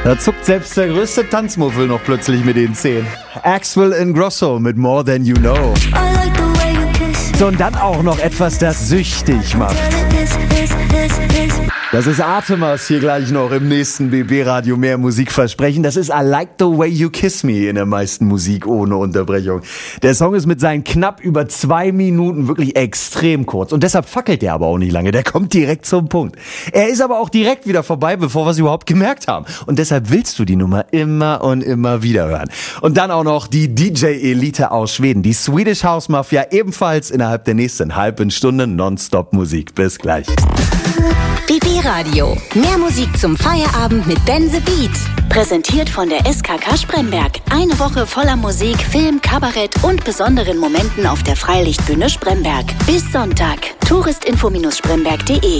Da zuckt selbst der größte Tanzmuffel noch plötzlich mit den Zähnen. Axwell Ingrosso mit More Than You Know. So, und dann auch noch etwas, das süchtig macht. Das ist Artemas hier gleich noch im nächsten BB-Radio mehr Musikversprechen. Das ist I Like the Way You Kiss Me in der meisten Musik ohne Unterbrechung. Der Song ist mit seinen knapp über 2 Minuten wirklich extrem kurz. Und deshalb fackelt der aber auch nicht lange. Der kommt direkt zum Punkt. Er ist aber auch direkt wieder vorbei, bevor wir es überhaupt gemerkt haben. Und deshalb willst du die Nummer immer und immer wieder hören. Und dann auch noch die DJ-Elite aus Schweden. Die Swedish House Mafia ebenfalls innerhalb der nächsten halben Stunde Nonstop Musik. Bis gleich. BB Radio. Mehr Musik zum Feierabend mit Ben the Beat. Präsentiert von der SKK Spremberg. Eine Woche voller Musik, Film, Kabarett und besonderen Momenten auf der Freilichtbühne Spremberg. Bis Sonntag. Touristinfo-spremberg.de.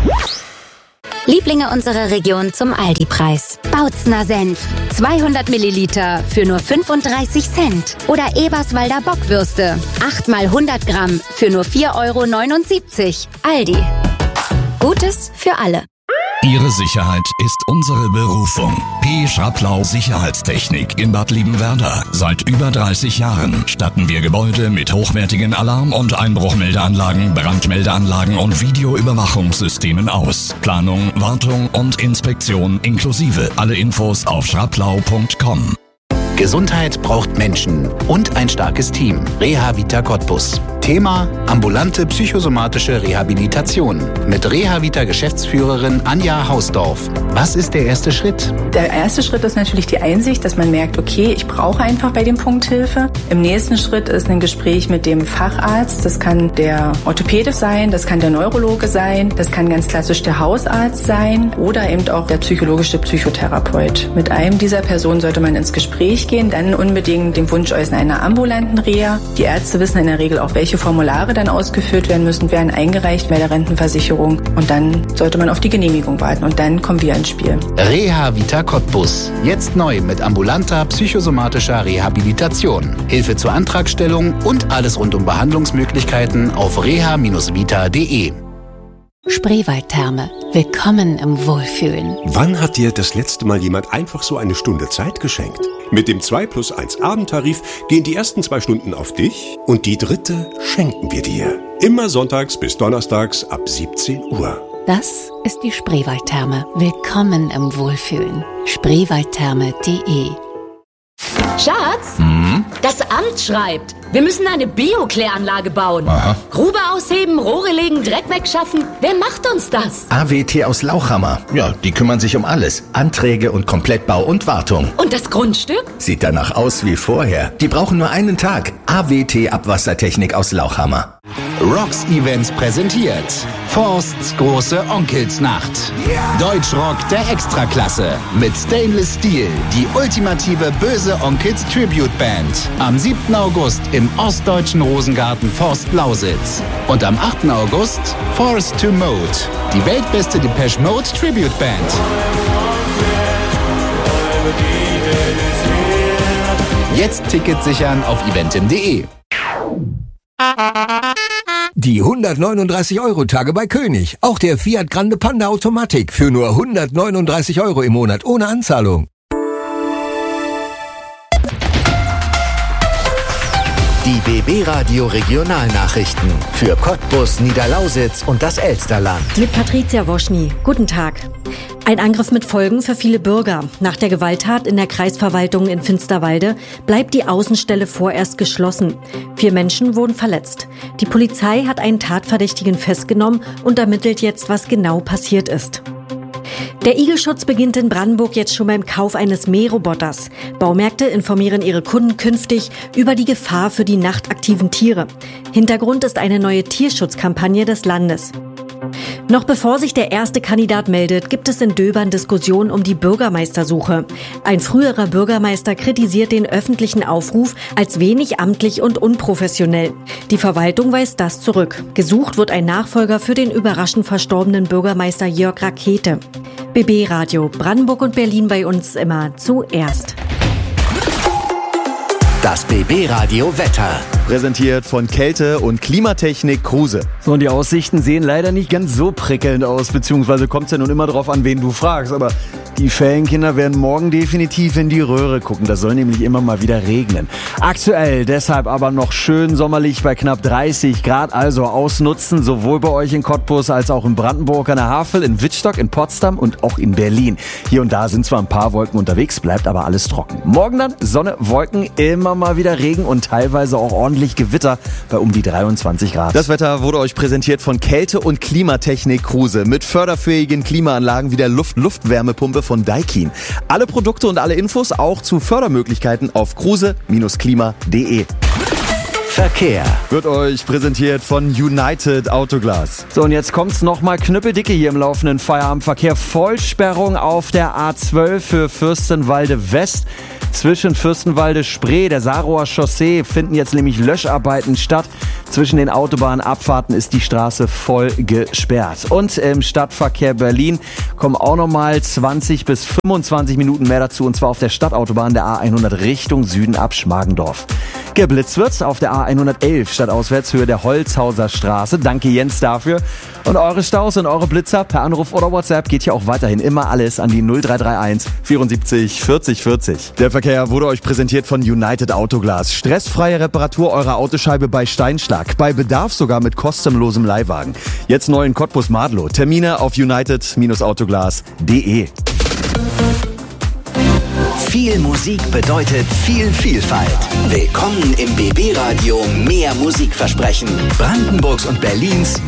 Lieblinge unserer Region zum Aldi-Preis. Bautzner Senf. 200 Milliliter für nur 35 Cent. Oder Eberswalder Bockwürste. 8 mal 100 Gramm für nur 4,79 €. Aldi. Gutes für alle. Ihre Sicherheit ist unsere Berufung. P. Schraplau Sicherheitstechnik in Bad Liebenwerda. Seit über 30 Jahren statten wir Gebäude mit hochwertigen Alarm- und Einbruchmeldeanlagen, Brandmeldeanlagen und Videoüberwachungssystemen aus. Planung, Wartung und Inspektion inklusive. Alle Infos auf schraplau.com. Gesundheit braucht Menschen und ein starkes Team. Reha-Vita Cottbus. Thema: ambulante psychosomatische Rehabilitation. Mit Reha-Vita-Geschäftsführerin Anja Hausdorf. Was ist der erste Schritt? Der erste Schritt ist natürlich die Einsicht, dass man merkt, okay, ich brauche einfach bei dem Punkt Hilfe. Im nächsten Schritt ist ein Gespräch mit dem Facharzt. Das kann der Orthopäde sein, das kann der Neurologe sein, das kann ganz klassisch der Hausarzt sein oder eben auch der psychologische Psychotherapeut. Mit einem dieser Personen sollte man ins Gespräch gehen, dann unbedingt den Wunsch äußern einer ambulanten Reha. Die Ärzte wissen in der Regel auch, welche Formulare dann ausgefüllt werden müssen, werden eingereicht bei der Rentenversicherung und dann sollte man auf die Genehmigung warten und dann kommen wir ins Spiel. Reha-Vita Cottbus. Jetzt neu mit ambulanter psychosomatischer Rehabilitation. Hilfe zur Antragstellung und alles rund um Behandlungsmöglichkeiten auf reha-vita.de. Spreewaldtherme. Willkommen im Wohlfühlen. Wann hat dir das letzte Mal jemand einfach so eine Stunde Zeit geschenkt? Mit dem 2+1 Abendtarif gehen die ersten 2 Stunden auf dich und die 3. schenken wir dir. Immer sonntags bis donnerstags ab 17 Uhr. Das ist die Spreewaldtherme. Willkommen im Wohlfühlen. Spreewaldtherme.de. Schatz, das Amt schreibt, wir müssen eine Bio-Kläranlage bauen. Aha. Grube ausheben, Rohre legen, Dreck wegschaffen. Wer macht uns das? AWT aus Lauchhammer. Ja, die kümmern sich um alles. Anträge und Komplettbau und Wartung. Und das Grundstück? Sieht danach aus wie vorher. Die brauchen nur einen Tag. AWT Abwassertechnik aus Lauchhammer. Rocks Events präsentiert Forsts große Onkelsnacht. Deutschrock der Extraklasse mit Stainless Steel, die ultimative böse Onkels Tribute Band. Am 7. August im ostdeutschen Rosengarten Forst Lausitz. Und am 8. August Forced to Mode, die weltbeste Depeche Mode Tribute Band. Jetzt Tickets sichern auf eventim.de. Die 139-Euro-Tage bei König. Auch der Fiat Grande Panda Automatik für nur 139 € im Monat ohne Anzahlung. Die BB Radio Regionalnachrichten für Cottbus, Niederlausitz und das Elsterland. Mit Patricia Woschny. Guten Tag. Ein Angriff mit Folgen für viele Bürger. Nach der Gewalttat in der Kreisverwaltung in Finsterwalde bleibt die Außenstelle vorerst geschlossen. 4 Menschen wurden verletzt. Die Polizei hat einen Tatverdächtigen festgenommen und ermittelt jetzt, was genau passiert ist. Der Igelschutz beginnt in Brandenburg jetzt schon beim Kauf eines Mähroboters. Baumärkte informieren ihre Kunden künftig über die Gefahr für die nachtaktiven Tiere. Hintergrund ist eine neue Tierschutzkampagne des Landes. Noch bevor sich der erste Kandidat meldet, gibt es in Döbern Diskussionen um die Bürgermeistersuche. Ein früherer Bürgermeister kritisiert den öffentlichen Aufruf als wenig amtlich und unprofessionell. Die Verwaltung weist das zurück. Gesucht wird ein Nachfolger für den überraschend verstorbenen Bürgermeister Jörg Rakete. BB Radio, Brandenburg und Berlin bei uns immer zuerst. Das BB Radio Wetter. Präsentiert von Kälte- und Klimatechnik Kruse. So, und die Aussichten sehen leider nicht ganz so prickelnd aus, beziehungsweise kommt es ja nun immer drauf an, wen du fragst. Aber Die Ferienkinder werden morgen definitiv in die Röhre gucken. Das soll nämlich immer mal wieder regnen. Aktuell deshalb aber noch schön sommerlich bei knapp 30 Grad. Also ausnutzen, sowohl bei euch in Cottbus als auch in Brandenburg an der Havel, in Wittstock, in Potsdam und auch in Berlin. Hier und da sind zwar ein paar Wolken unterwegs, bleibt aber alles trocken. Morgen dann Sonne, Wolken, immer mal wieder Regen und teilweise auch ordentlich Gewitter bei um die 23 Grad. Das Wetter wurde euch präsentiert von Kälte- und Klimatechnik Kruse mit förderfähigen Klimaanlagen wie der Luft-Luft-Wärmepumpe von Daikin. Alle Produkte und alle Infos auch zu Fördermöglichkeiten auf kruse-klima.de. Verkehr wird euch präsentiert von United Autoglas. So, und jetzt kommt's nochmal knüppeldicke hier im laufenden Feierabendverkehr. Vollsperrung auf der A12 für Fürstenwalde West. Zwischen Fürstenwalde-Spree, der Sarower Chaussee, finden jetzt nämlich Löscharbeiten statt. Zwischen den Autobahnabfahrten ist die Straße voll gesperrt. Und im Stadtverkehr Berlin kommen auch nochmal 20 bis 25 Minuten mehr dazu. Und zwar auf der Stadtautobahn der A100 Richtung Süden ab Schmargendorf. Geblitzt wird auf der A111 stadtauswärts Höhe der Holzhauser Straße. Danke Jens dafür. Und eure Staus und eure Blitzer per Anruf oder WhatsApp geht hier auch weiterhin immer alles an die 0331 74 40 40. Der Verkehr wurde euch präsentiert von United Autoglas. Stressfreie Reparatur eurer Autoscheibe bei Steinschlag. Bei Bedarf sogar mit kostenlosem Leihwagen. Jetzt neu in Cottbus-Madlow. Termine auf united-autoglas.de. Viel Musik bedeutet viel Vielfalt. Willkommen im BB Radio Mehr Musikversprechen. Brandenburgs und Berlins